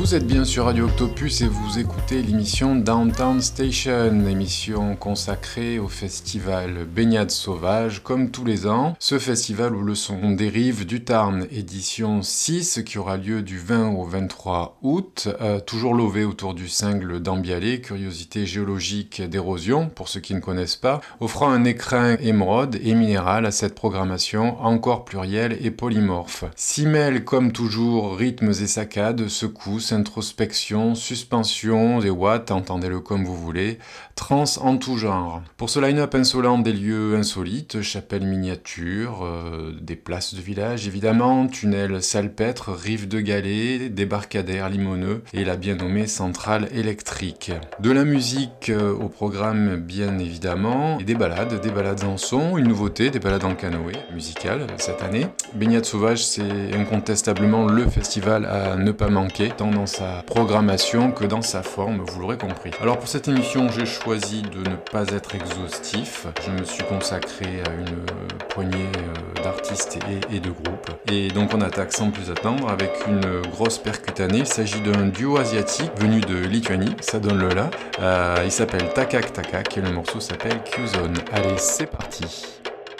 Vous êtes bien sur Radio Octopus et vous écoutez l'émission Downtown Station, émission consacrée au festival Baignade Sauvage, comme tous les ans. Ce festival où le son dérive du Tarn, édition 6, qui aura lieu du 20 au 23 août, toujours lové autour du cingle d'Ambialé, curiosité géologique d'érosion, pour ceux qui ne connaissent pas, offrant un écrin émeraude et minéral à cette programmation encore plurielle et polymorphe. S'y mêlent comme toujours rythmes et saccades, secousses, introspection, suspension, des watts, entendez-le comme vous voulez, trance en tout genre. Pour ce line-up insolent des lieux insolites, chapelles miniatures, des places de village évidemment, tunnels salpêtres, rives de galets, débarcadères limoneux et la bien nommée centrale électrique. De la musique au programme bien évidemment, et des balades en son, une nouveauté, des balades en canoë musicales cette année. Baignade Sauvage, c'est incontestablement le festival à ne pas manquer, tant dans sa programmation que dans sa forme, vous l'aurez compris. Alors pour cette émission, j'ai choisi de ne pas être exhaustif. Je me suis consacré à une poignée d'artistes et de groupes. Et donc on attaque sans plus attendre avec une grosse percutanée. Il s'agit d'un duo asiatique venu de Lituanie, ça donne le là. Il s'appelle Takak Takak et le morceau s'appelle Q-Zone. Allez, c'est parti.